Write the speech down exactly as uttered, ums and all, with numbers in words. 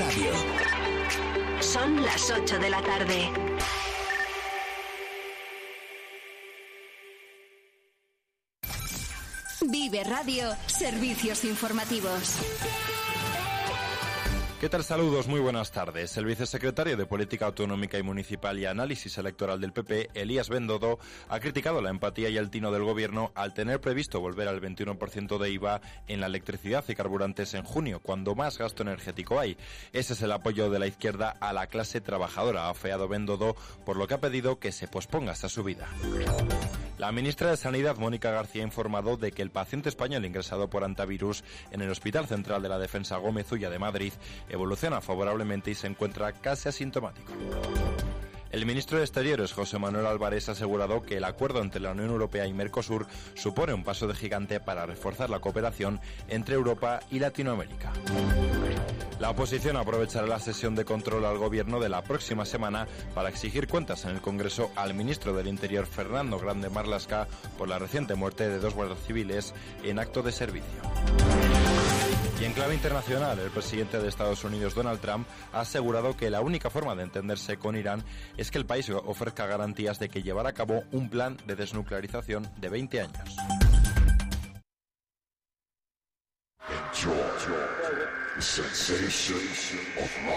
Radio. Son las ocho de la tarde. Vive Radio, servicios informativos. ¿Qué tal? Saludos, muy buenas tardes. El vicesecretario de Política Autonómica y Municipal y Análisis Electoral del P P, Elías Bendodo, ha criticado la empatía y el tino del Gobierno al tener previsto volver al veintiuno por ciento de I V A en la electricidad y carburantes en junio, cuando más gasto energético hay. Ese es el apoyo de la izquierda a la clase trabajadora, ha afeado Bendodo, por lo que ha pedido que se posponga esta subida. La ministra de Sanidad, Mónica García, ha informado de que el paciente español ingresado por antivirus en el Hospital Central de la Defensa Gómez Ulla de Madrid evoluciona favorablemente y se encuentra casi asintomático. El ministro de Exteriores, José Manuel Álvarez, ha asegurado que el acuerdo entre la Unión Europea y Mercosur supone un paso de gigante para reforzar la cooperación entre Europa y Latinoamérica. La oposición aprovechará la sesión de control al gobierno de la próxima semana para exigir cuentas en el Congreso al ministro del Interior, Fernando Grande Marlaska, por la reciente muerte de dos guardias civiles en acto de servicio. Y en clave internacional, el presidente de Estados Unidos, Donald Trump, ha asegurado que la única forma de entenderse con Irán es que el país ofrezca garantías de que llevará a cabo un plan de desnuclearización de veinte años. Enjoy the sensation of life.